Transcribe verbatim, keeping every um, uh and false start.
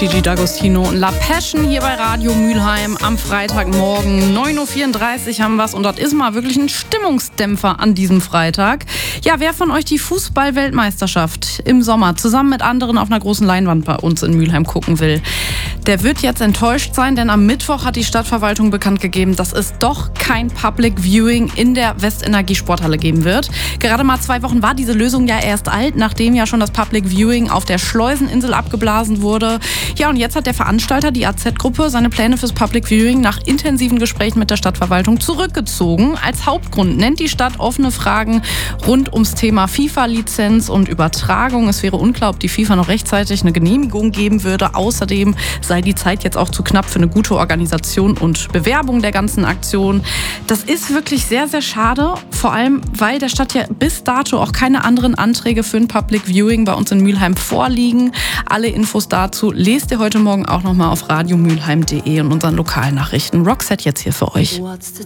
Gigi D'Agostino und La Passion hier bei Radio Mülheim am Freitagmorgen. neun Uhr vierunddreißig haben wir es und das ist mal wirklich ein Stimmungsdämpfer an diesem Freitag. Ja, wer von euch die Fußball-Weltmeisterschaft im Sommer zusammen mit anderen auf einer großen Leinwand bei uns in Mülheim gucken will, der wird jetzt enttäuscht sein, denn am Mittwoch hat die Stadtverwaltung bekannt gegeben, dass es doch kein Public Viewing in der Westenergie-Sporthalle geben wird. Gerade mal zwei Wochen war diese Lösung ja erst alt, nachdem ja schon das Public Viewing auf der Schleuseninsel abgeblasen wurde. Ja, und jetzt hat der Veranstalter, die A Z-Gruppe, seine Pläne fürs Public Viewing nach intensiven Gesprächen mit der Stadtverwaltung zurückgezogen. Als Hauptgrund nennt die Stadt offene Fragen rund ums Thema FIFA-Lizenz und Übertragung. Es wäre unklar, ob die FIFA noch rechtzeitig eine Genehmigung geben würde. Außerdem sei die Zeit jetzt auch zu knapp für eine gute Organisation und Bewerbung der ganzen Aktion. Das ist wirklich sehr, sehr schade, vor allem, weil der Stadt ja bis dato auch keine anderen Anträge für ein Public Viewing bei uns in Mülheim vorliegen. Alle Infos dazu lest ihr heute Morgen auch nochmal auf radiomülheim punkt de und unseren Lokalnachrichten. Roxette jetzt hier für euch.